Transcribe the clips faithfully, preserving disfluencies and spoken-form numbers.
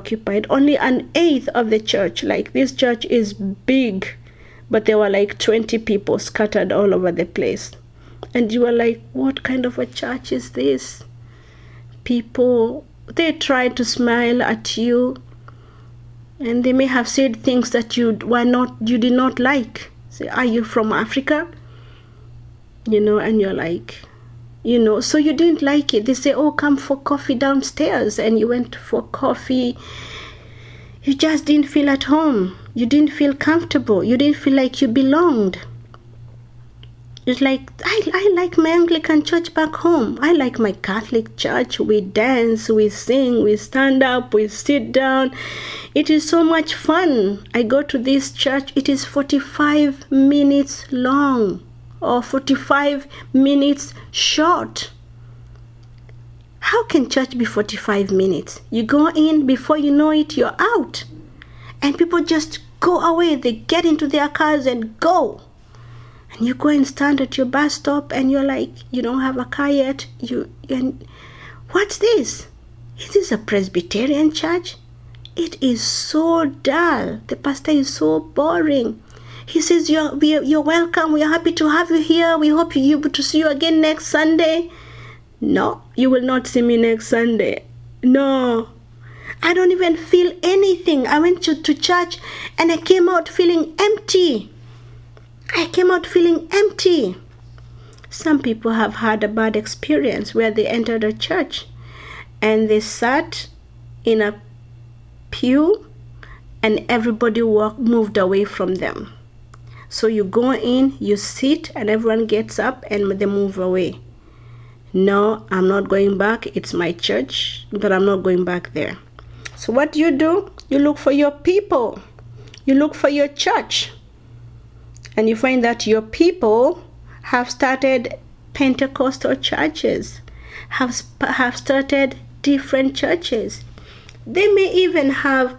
occupied. Only an eighth of the church. Like, this church is big, but there were like twenty people scattered all over the place. And you were like, what kind of a church is this? People, they tried to smile at you, and they may have said things that you were not, you did not like. Say, are you from Africa? You know, and you're like, you know, so you didn't like it. They say, oh, come for coffee downstairs. And you went for coffee. You just didn't feel at home. You didn't feel comfortable. You didn't feel like you belonged. It's like, I, I like my Anglican church back home. I like my Catholic church. We dance, we sing, we stand up, we sit down. It is so much fun. I go to this church. It is forty-five minutes long or forty-five minutes short. How can church be forty-five minutes? You go in, before you know it, you're out. And people just go away. They get into their cars and go. And you go and stand at your bus stop, and you're like, you don't have a car yet. You and what's this? Is this a Presbyterian church? It is so dull. The pastor is so boring. He says, you're, you're welcome. We are happy to have you here. We hope you're able to see you again next Sunday. No, you will not see me next Sunday. No. I don't even feel anything. I went to, to church and I came out feeling empty. I came out feeling empty. Some people have had a bad experience where they entered a church and they sat in a pew and everybody walked, moved away from them. So you go in, you sit, and everyone gets up and they move away. No, I'm not going back. It's my church, but I'm not going back there. So what do you do? You look for your people. You look for your church. And you find that your people have started Pentecostal churches, have, have started different churches. They may even have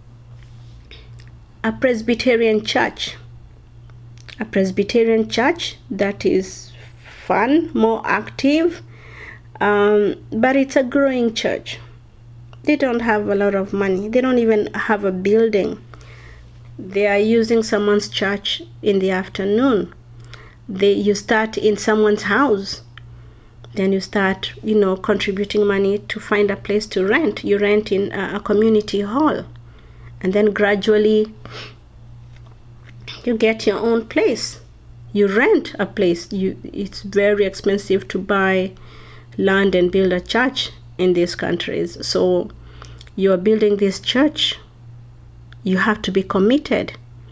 a Presbyterian church. A Presbyterian church that is fun, more active, um, but it's a growing church. They don't have a lot of money. They don't even have a building. They are using someone's church in the afternoon. They, you start in someone's house. Then you start, you know, contributing money to find a place to rent. You rent in a, a community hall. And then gradually you get your own place. You rent a place. You, it's very expensive to buy land and build a church in these countries. So you are building this church. You have to be committed.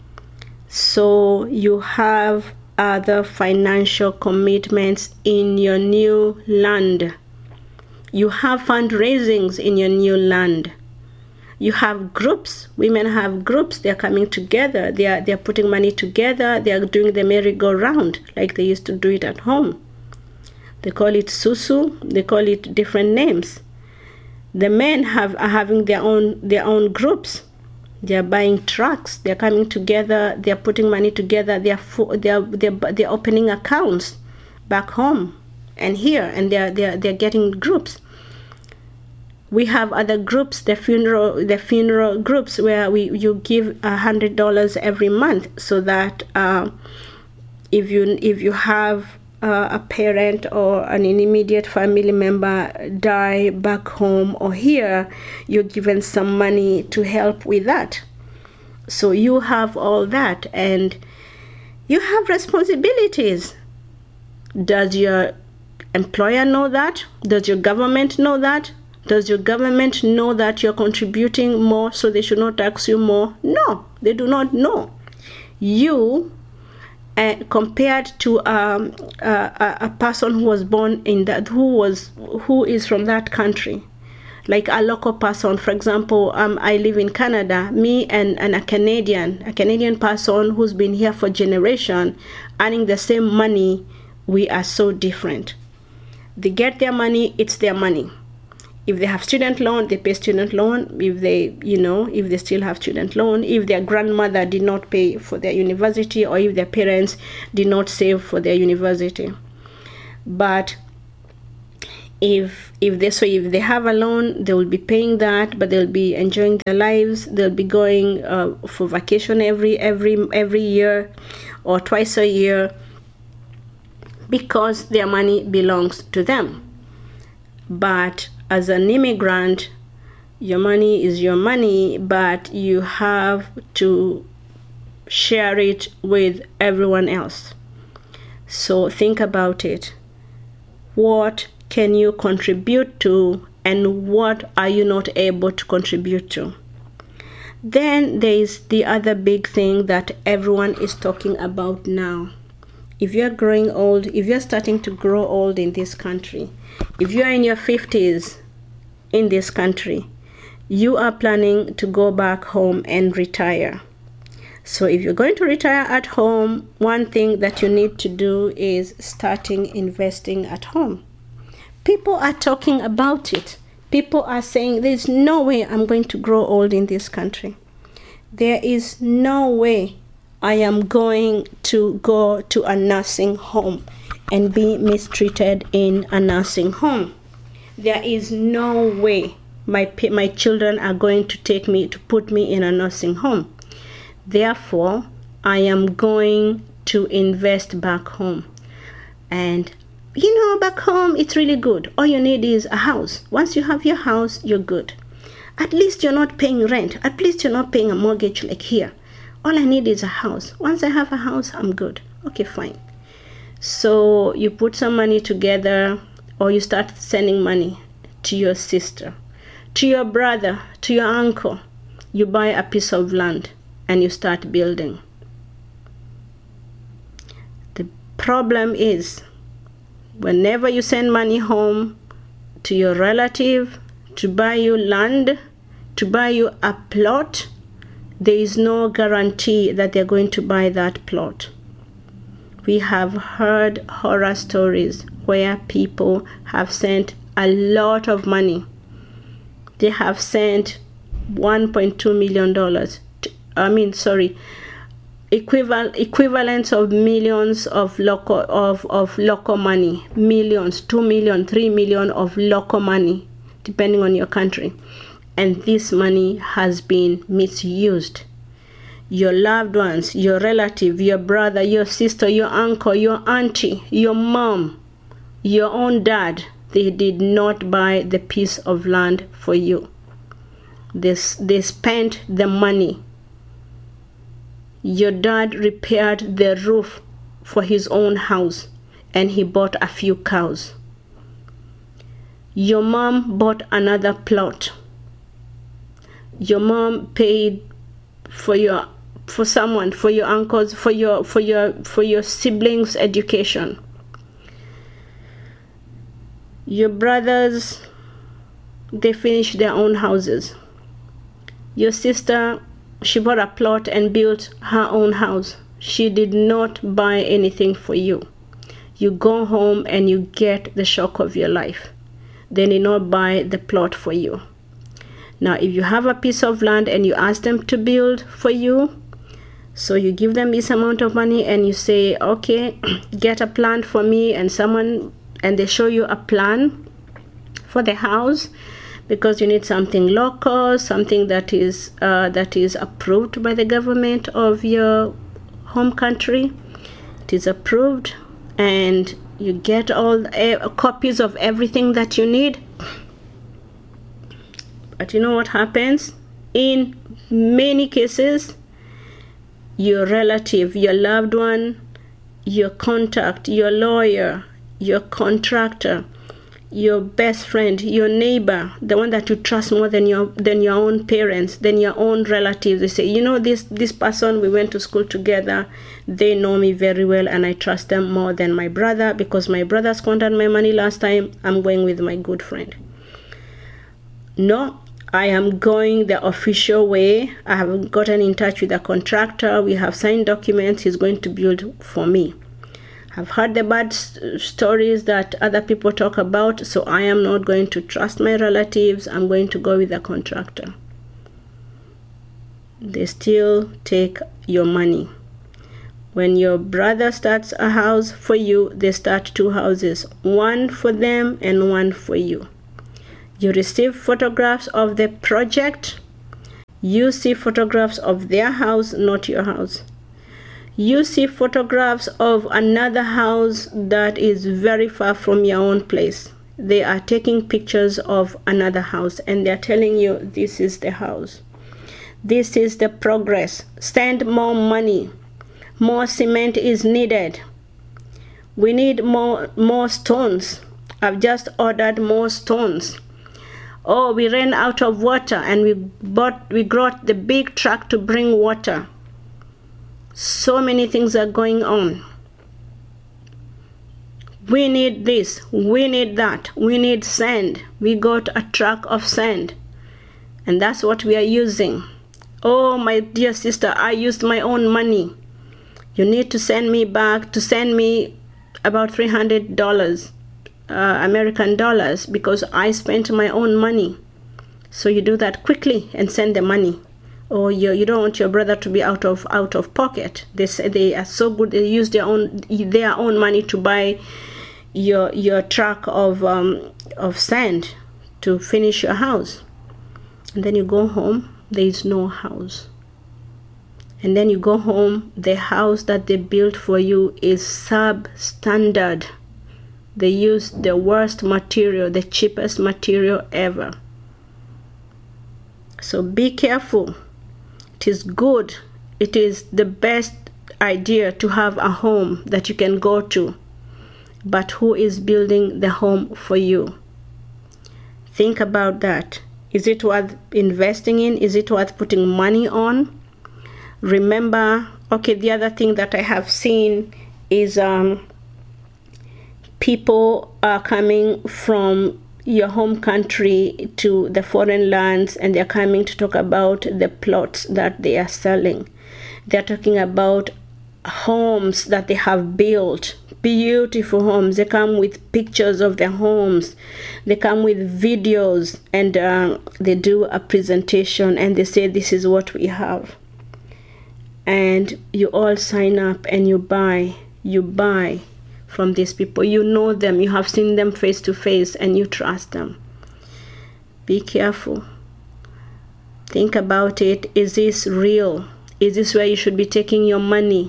So you have other financial commitments in your new land. You have fundraisings in your new land. You have groups. Women have groups. They're coming together. They are they're putting money together. They are doing the merry-go-round like they used to do it at home. They call it susu. They call it different names. The men have are having their own their own groups. They are buying trucks. They are coming together. They are putting money together. They are they are they are they are opening accounts back home and here, and they are they are they are getting groups. We have other groups, the funeral the funeral groups, where we you give a hundred dollars every month, so that uh, if you if you have uh, a parent or an immediate family member die back home or here, you're given some money to help with that. So you have all that, and you have responsibilities. Does your employer know that? Does your government know that? Does your government know that you're contributing more, so they should not tax you more? No, they do not know. You, uh, compared to um, a, a person who was born in that, who was, who is from that country, like a local person, for example, um, I live in Canada. Me and, and a Canadian, a Canadian person who's been here for generations, earning the same money, we are so different. They get their money, it's their money. If they have student loan, they pay student loan. If they, you know, if they still have student loan, if their grandmother did not pay for their university, or if their parents did not save for their university. But if if they so if they have a loan, they will be paying that, but they'll be enjoying their lives. They'll be going uh, for vacation every every every year or twice a year, because their money belongs to them. But as an immigrant, your money is your money, but you have to share it with everyone else. So think about it. What can you contribute to, and what are you not able to contribute to? Then there is the other big thing that everyone is talking about now. If you're growing old, if you're starting to grow old in this country, if you're in your fifties in this country, you are planning to go back home and retire. So if you're going to retire at home, one thing that you need to do is starting investing at home. People are talking about it. People are saying there's no way I'm going to grow old in this country. There is no way I am going to go to a nursing home and be mistreated in a nursing home. There is no way my my children are going to take me to put me in a nursing home. Therefore, I am going to invest back home. And you know, back home, it's really good. All you need is a house. Once you have your house, you're good. At least you're not paying rent. At least you're not paying a mortgage like here. All I need is a house. Once I have a house, I'm good. Okay, fine. So you put some money together, or you start sending money to your sister, to your brother, to your uncle. You buy a piece of land and you start building. The problem is, whenever you send money home to your relative to buy you land, to buy you a plot, there is no guarantee that they're going to buy that plot. We have heard horror stories where people have sent a lot of money. They have sent one point two million dollars. I mean, sorry, equivalent equivalents of millions of local of of local money, millions, two million, three million of local money, depending on your country, and this money has been misused. Your loved ones, your relative, your brother, your sister, your uncle, your auntie, your mom, your own dad, they did not buy the piece of land for you. They, they spent the money. Your dad repaired the roof for his own house, and he bought a few cows. Your mom bought another plot. Your mom paid for your for someone, for your uncles, for your for your for your siblings' education. Your brothers, they finished their own houses. Your sister, she bought a plot and built her own house. She did not buy anything for you. You go home and you get the shock of your life. They did not buy the plot for you. Now, if you have a piece of land and you ask them to build for you, so you give them this amount of money and you say, okay, get a plan for me, and someone, and they show you a plan for the house, because you need something local, something that is uh, that is approved by the government of your home country. It is approved, and you get all uh, copies of everything that you need. But you know what happens? In many cases, your relative, your loved one, your contact, your lawyer, your contractor, your best friend, your neighbor, the one that you trust more than your than your own parents, than your own relatives, they say, you know, this this person, we went to school together, they know me very well, and I trust them more than my brother, because my brother squandered my money last time, I'm going with my good friend. No, I am going the official way. I have gotten in touch with a contractor. We have signed documents. He's going to build for me. I've heard the bad st- stories that other people talk about, so I am not going to trust my relatives. I'm going to go with a contractor. They still take your money. When your brother starts a house for you, they start two houses, one for them and one for you. You receive photographs of the project. You see photographs of their house, not your house. You see photographs of another house that is very far from your own place. They are taking pictures of another house and they're telling you this is the house. This is the progress. Send more money. More cement is needed. We need more more stones. I've just ordered more stones. Oh, we ran out of water and we bought we got the big truck to bring water. So many things are going on. We need this, we need that, we need sand. We got a truck of sand. And that's what we are using. Oh, my dear sister, I used my own money. You need to send me back, to send me about three hundred dollars, uh, American dollars, because I spent my own money. So you do that quickly and send the money. Or you, you don't want your brother to be out of out of pocket. They say they are so good, they use their own their own money to buy your your truck of um, of sand to finish your house. And then you go home, there is no house. And then you go home, the house that they built for you is substandard. They use the worst material, the cheapest material ever. So be careful. It is good. It is the best idea to have a home that you can go to. But who is building the home for you? Think about that. Is it worth investing in? Is it worth putting money on? Remember, okay, the other thing that I have seen is um, people are coming from your home country to the foreign lands and they're coming to talk about the plots that they are selling. They're talking about homes that they have built, beautiful homes. They come with pictures of their homes. They come with videos and uh, they do a presentation and they say this is what we have. And you all sign up and you buy, you buy from these people. You know them, you have seen them face to face and you trust them. Be careful. Think about it. Is this real? Is this where you should be taking your money?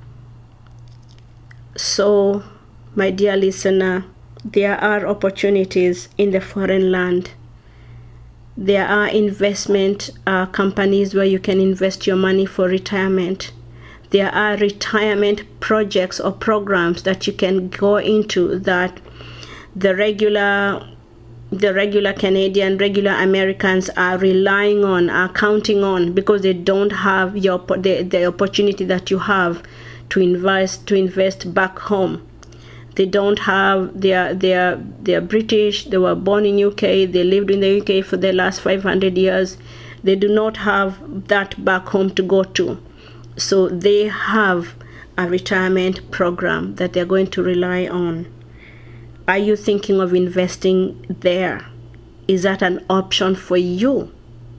So, my dear listener, there are opportunities in the foreign land. There are investment uh, companies where you can invest your money for retirement. There are retirement projects or programs that you can go into that the regular the regular Canadian, regular Americans are relying on, are counting on, because they don't have your the, the opportunity that you have to invest to invest back home. They don't have, they are, they are, they are British, they were born in U K, they lived in the U K for the last five hundred years. They do not have that back home to go to. So they have a retirement program that they're going to rely on. Are you thinking of investing there? Is that an option for you?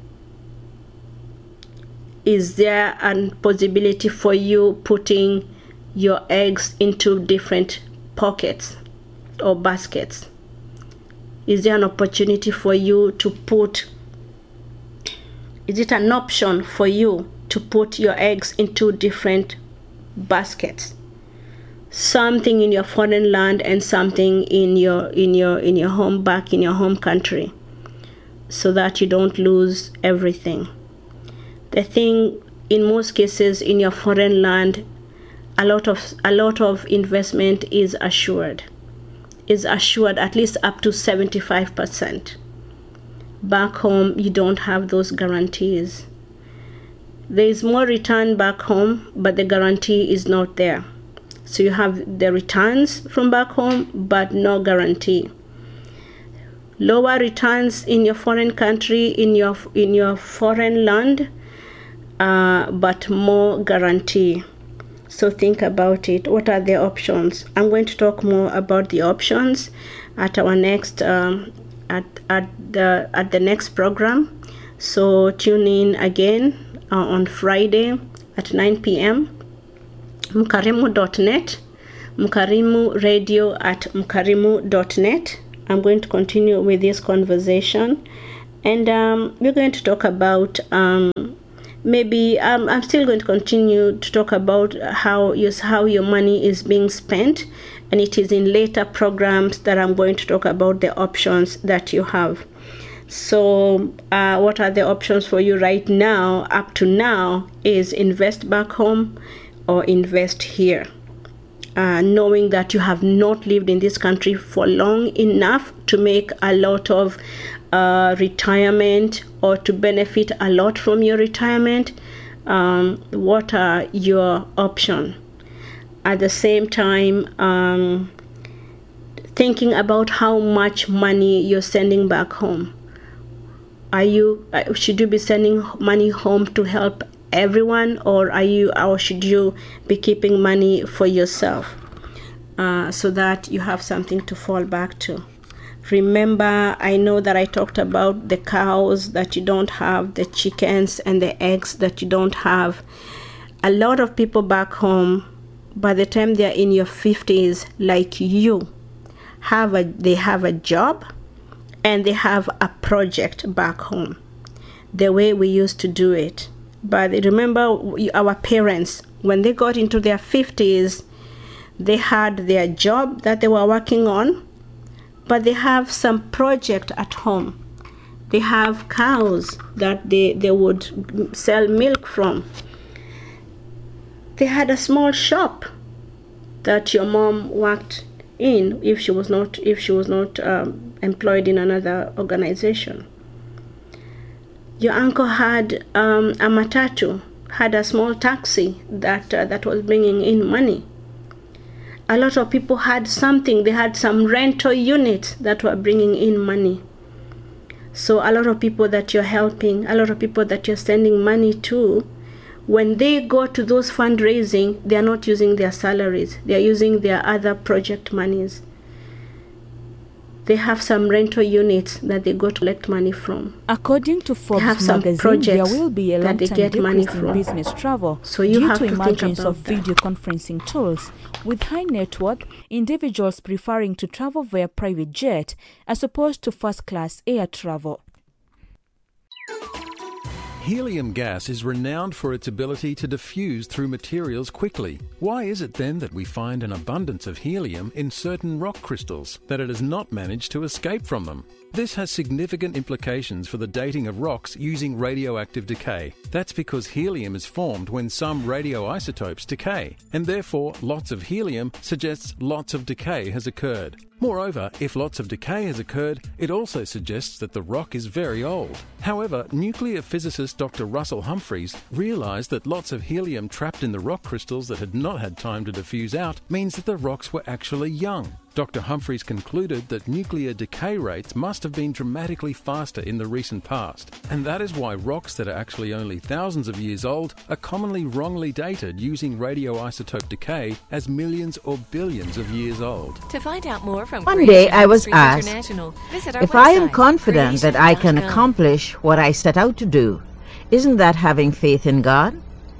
Is there a possibility for you putting your eggs into different pockets or baskets? Is there an opportunity for you to put, is it an option for you to put your eggs into different baskets? Something in your foreign land and something in your in your in your home, back in your home country, so that you don't lose everything. The thing, in most cases in your foreign land, a lot of a lot of investment is assured. Is assured at least up to seventy-five percent. Back home, you don't have those guarantees. There is more return back home, but the guarantee is not there. So you have the returns from back home, but no guarantee. Lower returns in your foreign country, in your in your foreign land, uh, but more guarantee. So think about it. What are the options? I'm going to talk more about the options at our next um, at at the at the next program. So tune in again uh, on Friday at nine p m mkarimu dot net, Mkarimu Radio at mkarimu dot net. I'm going to continue with this conversation, and um, we're going to talk about um, maybe um, I'm still going to continue to talk about how you, how your money is being spent, and it is in later programs that I'm going to talk about the options that you have. So uh, what are the options for you right now? Up to now is invest back home or invest here. Uh, knowing that you have not lived in this country for long enough to make a lot of uh, retirement or to benefit a lot from your retirement, um, what are your options? At the same time, um, thinking about how much money you're sending back home. Are you uh, should you be sending money home to help everyone, or are you or should you be keeping money for yourself uh, so that you have something to fall back to? Remember, I know that I talked about the cows that you don't have, the chickens and the eggs that you don't have. A lot of people back home, by the time they're in your fifties, like you, have a they have a job and they have a project back home, the way we used to do it. But remember, our parents, when they got into their fifties, they had their job that they were working on, but they have some project at home. They have cows that they, they would sell milk from. They had a small shop that your mom worked in if she was not if she was not um, employed in another organization. Your uncle had um, a matatu, had a small taxi that uh, that was bringing in money. A lot of people had something. They had some rental units that were bringing in money. So a lot of people that you're helping, a lot of people that you're sending money to, when they go to those fundraising, they are not using their salaries. They are using their other project monies. They have some rental units that they go to collect money from. According to Forbes magazine, there will be a long-term decrease in business travel so you due have to to emergence think of about video conferencing tools, with high net worth individuals preferring to travel via private jet as opposed to first-class air travel. Helium gas is renowned for its ability to diffuse through materials quickly. Why is it then that we find an abundance of helium in certain rock crystals, that it has not managed to escape from them? This has significant implications for the dating of rocks using radioactive decay. That's because helium is formed when some radioisotopes decay, and therefore lots of helium suggests lots of decay has occurred. Moreover, if lots of decay has occurred, it also suggests that the rock is very old. However, nuclear physicist Doctor Russell Humphreys realised that lots of helium trapped in the rock crystals that had not had time to diffuse out means that the rocks were actually young. Doctor Humphreys concluded that nuclear decay rates must have been dramatically faster in the recent past, and that is why rocks that are actually only thousands of years old are commonly wrongly dated using radioisotope decay as millions or billions of years old. To find out more from One day I was asked if I am confident that I can accomplish what I set out to do. Isn't that having faith in God?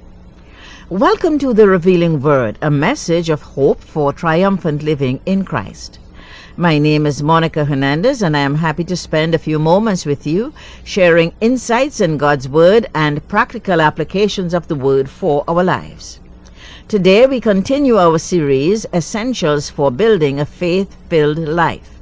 Welcome to the Revealing Word, a message of hope for triumphant living in Christ. My name is Monica Hernandez, and I am happy to spend a few moments with you sharing insights in God's Word and practical applications of the Word for our lives. Today we continue our series, Essentials for Building a Faith-Filled Life.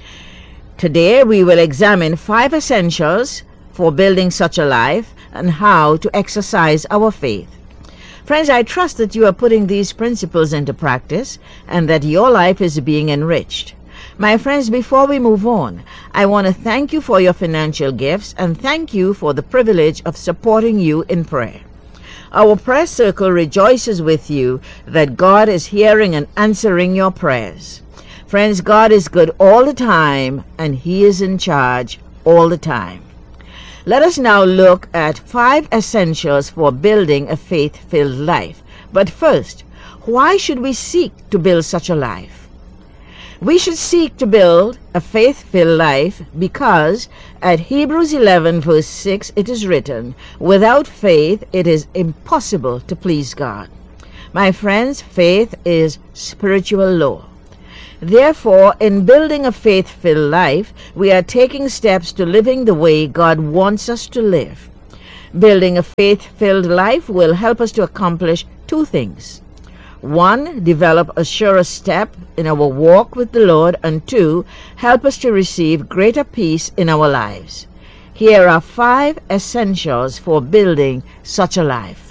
Today we will examine five essentials for building such a life and how to exercise our faith. Friends, I trust that you are putting these principles into practice and that your life is being enriched. My friends, before we move on, I want to thank you for your financial gifts and thank you for the privilege of supporting you in prayer. Our prayer circle rejoices with you that God is hearing and answering your prayers. Friends, God is good all the time and He is in charge all the time. Let us now look at five essentials for building a faith-filled life. But first, why should we seek to build such a life? We should seek to build a faith-filled life because at Hebrews eleven verse six it is written, "Without faith it is impossible to please God." My friends, faith is spiritual law. Therefore, in building a faith-filled life, we are taking steps to living the way God wants us to live. Building a faith-filled life will help us to accomplish two things. One, develop a surer step in our walk with the Lord, and two, help us to receive greater peace in our lives. Here are five essentials for building such a life.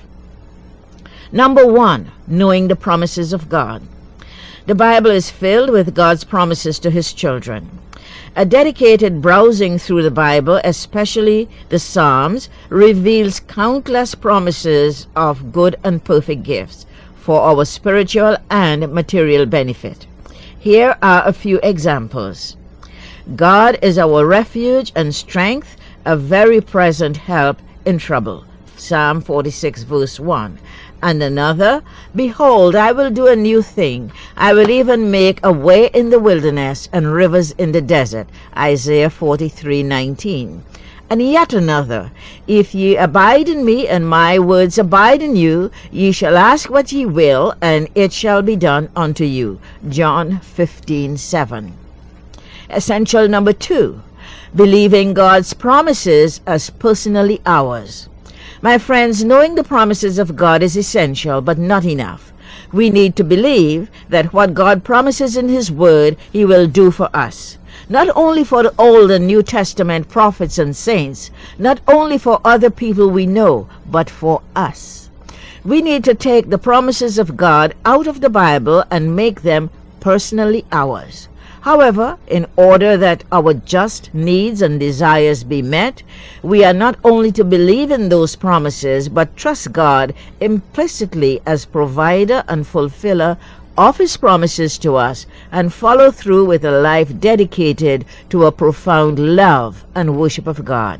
Number one, knowing the promises of God. The Bible is filled with God's promises to His children. A dedicated browsing through the Bible, especially the Psalms, reveals countless promises of good and perfect gifts for our spiritual and material benefit. Here are a few examples. God is our refuge and strength, a very present help in trouble. Psalm forty-six verse one. And another, behold, I will do a new thing. I will even make a way in the wilderness and rivers in the desert. Isaiah forty-three nineteen. And yet another, if ye abide in me, and my words abide in you, ye shall ask what ye will, and it shall be done unto you. John fifteen seven. Essential number two, believing God's promises as personally ours. My friends, knowing the promises of God is essential, but not enough. We need to believe that what God promises in His Word, He will do for us. Not only for the Old and New Testament prophets and saints, not only for other people we know, but for us. We need to take the promises of God out of the Bible and make them personally ours. However, in order that our just needs and desires be met, we are not only to believe in those promises, but trust God implicitly as provider and fulfiller of His promises to us, and follow through with a life dedicated to a profound love and worship of God.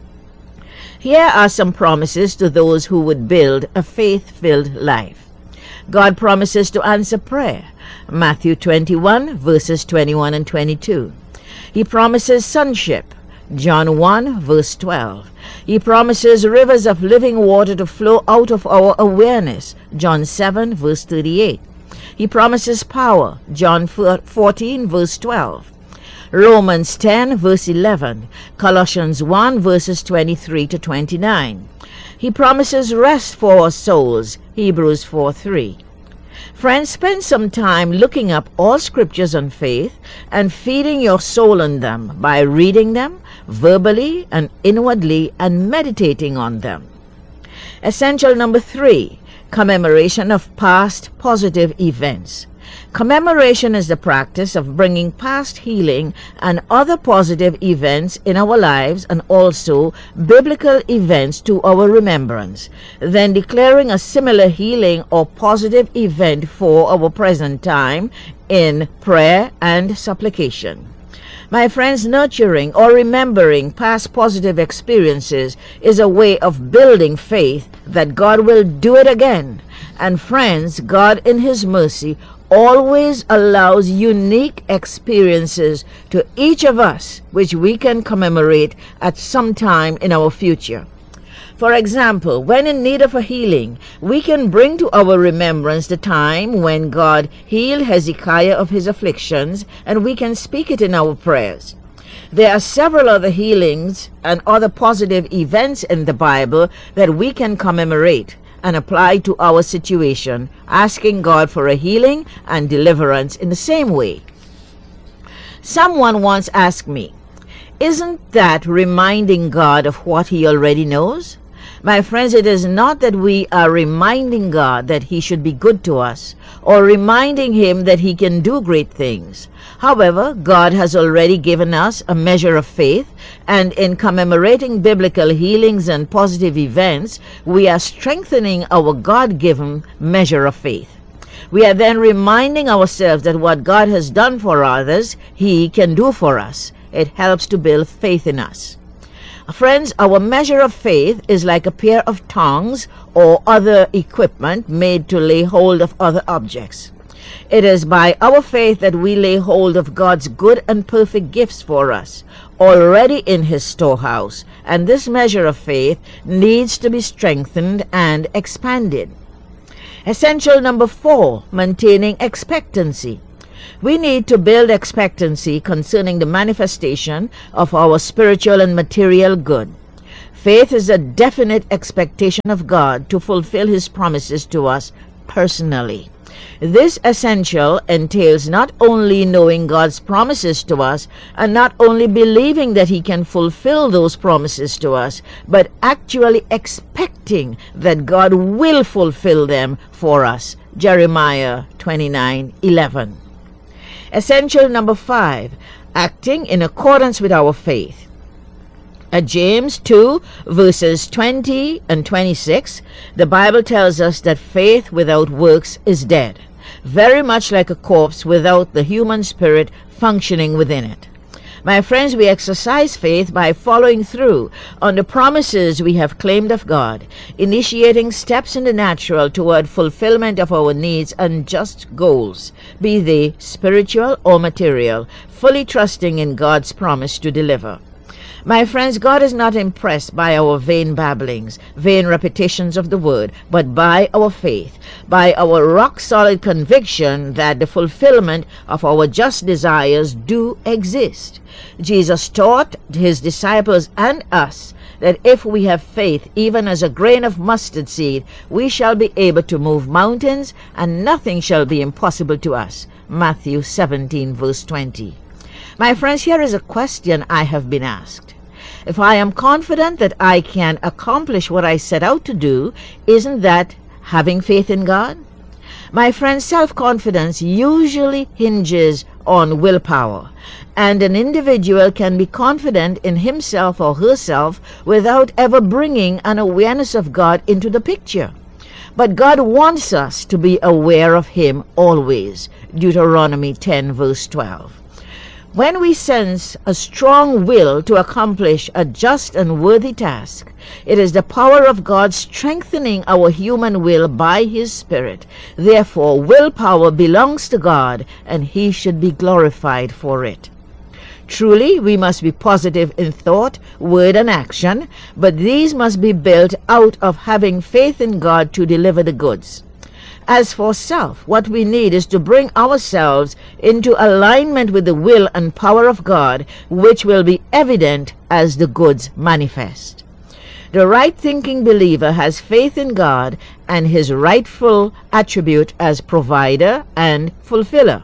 Here are some promises to those who would build a faith-filled life. God promises to answer prayer. Matthew twenty-one, verses twenty-one and twenty-two. He promises sonship. John one, verse twelve. He promises rivers of living water to flow out of our awareness. John seven, verse thirty-eight. He promises power. John fourteen, verse twelve. Romans ten, verse eleven. Colossians one, verses twenty-three to twenty-nine. He promises rest for our souls. Hebrews four, three. Friends, spend some time looking up all scriptures on faith and feeding your soul on them by reading them verbally and inwardly and meditating on them. Essential number three, commemoration of past positive events. Commemoration is the practice of bringing past healing and other positive events in our lives, and also biblical events, to our remembrance, then declaring a similar healing or positive event for our present time in prayer and supplication. My friends, nurturing or remembering past positive experiences is a way of building faith that God will do it again. And friends, God in His mercy always allows unique experiences to each of us, which we can commemorate at some time in our future. For example, when in need of a healing, we can bring to our remembrance the time when God healed Hezekiah of his afflictions, and we can speak it in our prayers. There are several other healings and other positive events in the Bible that we can commemorate and apply to our situation, asking God for a healing and deliverance in the same way. Someone once asked me, isn't that reminding God of what He already knows? My friends, it is not that we are reminding God that He should be good to us, or reminding Him that He can do great things. However, God has already given us a measure of faith, and in commemorating biblical healings and positive events, we are strengthening our God-given measure of faith. We are then reminding ourselves that what God has done for others, He can do for us. It helps to build faith in us. Friends, our measure of faith is like a pair of tongs or other equipment made to lay hold of other objects. It is by our faith that we lay hold of God's good and perfect gifts for us, already in His storehouse, and this measure of faith needs to be strengthened and expanded. Essential number four, maintaining expectancy. We need to build expectancy concerning the manifestation of our spiritual and material good. Faith is a definite expectation of God to fulfill His promises to us personally. This essential entails not only knowing God's promises to us and not only believing that He can fulfill those promises to us, but actually expecting that God will fulfill them for us. Jeremiah twenty-nine eleven. Essential number five, acting in accordance with our faith. At James two, verses twenty and twenty-six, the Bible tells us that faith without works is dead, very much like a corpse without the human spirit functioning within it. My friends, we exercise faith by following through on the promises we have claimed of God, initiating steps in the natural toward fulfillment of our needs and just goals, be they spiritual or material, fully trusting in God's promise to deliver. My friends, God is not impressed by our vain babblings, vain repetitions of the word, but by our faith, by our rock-solid conviction that the fulfillment of our just desires do exist. Jesus taught His disciples and us that if we have faith, even as a grain of mustard seed, we shall be able to move mountains, and nothing shall be impossible to us. Matthew seventeen, verse twenty. My friends, here is a question I have been asked. If I am confident that I can accomplish what I set out to do, isn't that having faith in God? My friends, self-confidence usually hinges on willpower, and an individual can be confident in himself or herself without ever bringing an awareness of God into the picture. But God wants us to be aware of Him always. Deuteronomy ten, verse twelve. When we sense a strong will to accomplish a just and worthy task, it is the power of God strengthening our human will by His Spirit. Therefore, willpower belongs to God, and He should be glorified for it. Truly, we must be positive in thought, word, and action, but these must be built out of having faith in God to deliver the goods. As for self, what we need is to bring ourselves into alignment with the will and power of God, which will be evident as the goods manifest. The right-thinking believer has faith in God and His rightful attribute as provider and fulfiller.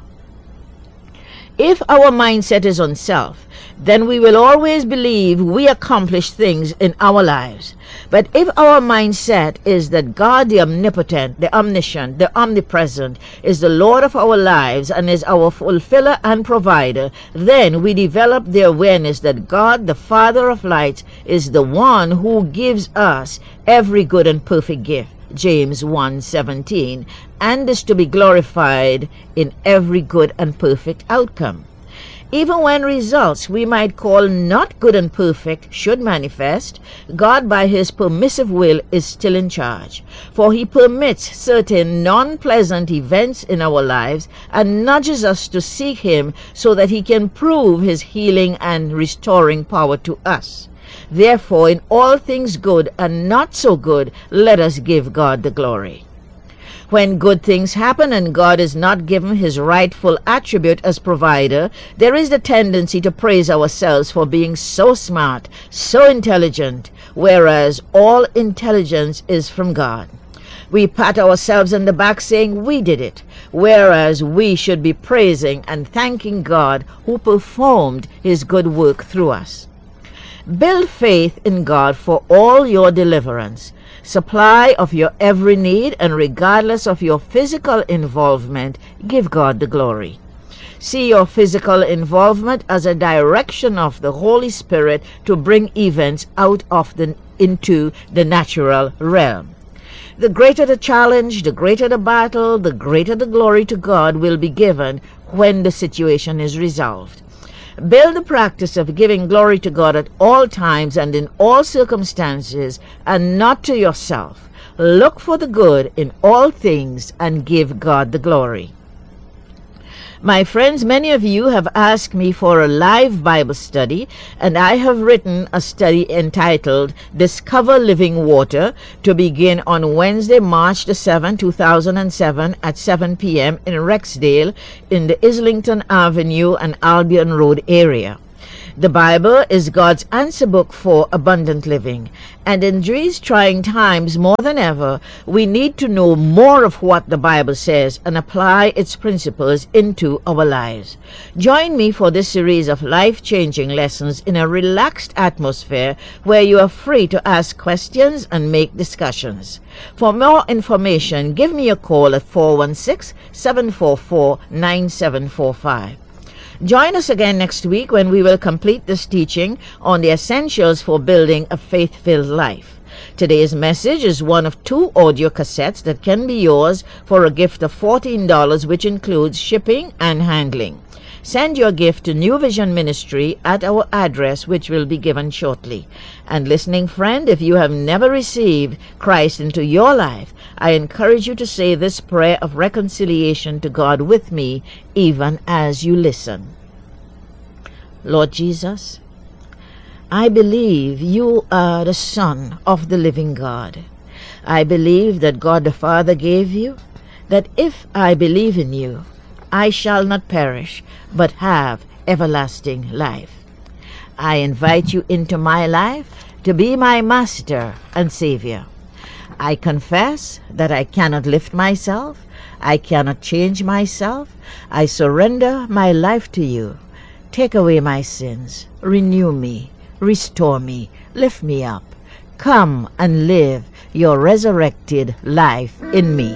If our mindset is on self, then we will always believe we accomplish things in our lives. But if our mindset is that God the omnipotent, the omniscient, the omnipresent is the Lord of our lives and is our fulfiller and provider, then we develop the awareness that God, the Father of lights, is the one who gives us every good and perfect gift. James one seventeen, and is to be glorified in every good and perfect outcome. Even when results we might call not good and perfect should manifest, God by His permissive will is still in charge, for He permits certain non-pleasant events in our lives and nudges us to seek Him so that He can prove His healing and restoring power to us. Therefore, in all things good and not so good, let us give God the glory. When good things happen and God is not given His rightful attribute as provider, there is the tendency to praise ourselves for being so smart, so intelligent, whereas all intelligence is from God. We pat ourselves on the back saying we did it, whereas we should be praising and thanking God who performed His good work through us. Build faith in God for all your deliverance, supply of your every need, and regardless of your physical involvement, give God the glory. See your physical involvement as a direction of the Holy Spirit to bring events out of the into the natural realm. The greater the challenge, the greater the battle, the greater the glory to God will be given when the situation is resolved. Build the practice of giving glory to God at all times and in all circumstances, and not to yourself. Look for the good in all things and give God the glory. My friends, many of you have asked me for a live Bible study, and I have written a study entitled Discover Living Water to begin on Wednesday, March the seventh, two thousand seven at seven p m in Rexdale in the Islington Avenue and Albion Road area. The Bible is God's answer book for abundant living, and in these trying times more than ever, we need to know more of what the Bible says and apply its principles into our lives. Join me for this series of life-changing lessons in a relaxed atmosphere where you are free to ask questions and make discussions. For more information, give me a call at four one six, seven four four, nine seven four five. Join us again next week when we will complete this teaching on the essentials for building a faith-filled life. Today's message is one of two audio cassettes that can be yours for a gift of fourteen dollars, which includes shipping and handling. Send your gift to New Vision Ministry at our address, which will be given shortly. And listening friend, if you have never received Christ into your life, I encourage you to say this prayer of reconciliation to God with me, even as you listen. Lord Jesus, I believe you are the Son of the living God. I believe that God the Father gave you, that if I believe in you, I shall not perish, but have everlasting life. I invite you into my life to be my Master and Savior. I confess that I cannot lift myself, I cannot change myself. I surrender my life to you. Take away my sins, renew me, restore me, lift me up. Come and live your resurrected life in me.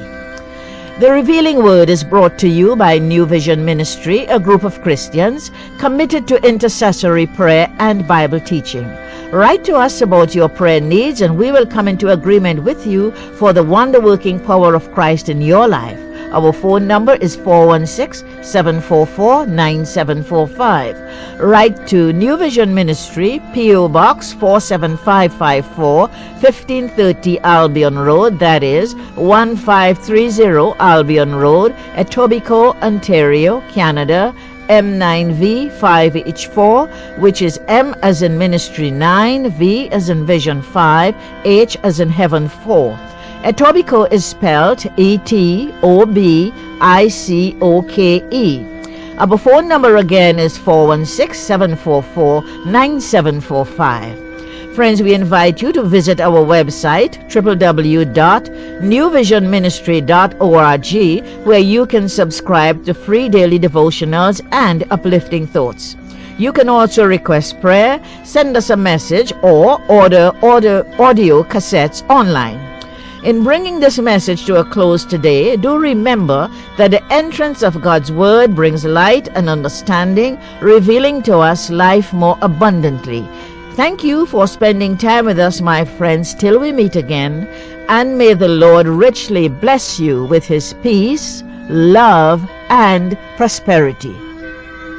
The Revealing Word is brought to you by New Vision Ministry, a group of Christians committed to intercessory prayer and Bible teaching. Write to us about your prayer needs, and we will come into agreement with you for the wonder-working power of Christ in your life. Our phone number is four one six, seven four four, nine seven four five. Write to New Vision Ministry, P O Box four seven five five four, fifteen thirty Albion Road, that is one five three zero Albion Road, Etobicoke, Ontario, Canada, M nine V five H four, which is M as in Ministry nine, V as in Vision five, H as in Heaven four. Etobicoke is spelled E T O B I C O K E. Our phone number again is four one six, seven four four, nine seven four five. Friends, we invite you to visit our website, w w w dot new vision ministry dot org, where you can subscribe to free daily devotionals and uplifting thoughts. You can also request prayer, send us a message, or order, order audio cassettes online. In bringing this message to a close today, do remember that the entrance of God's Word brings light and understanding, revealing to us life more abundantly. Thank you for spending time with us, my friends, till we meet again, and may the Lord richly bless you with His peace, love, and prosperity.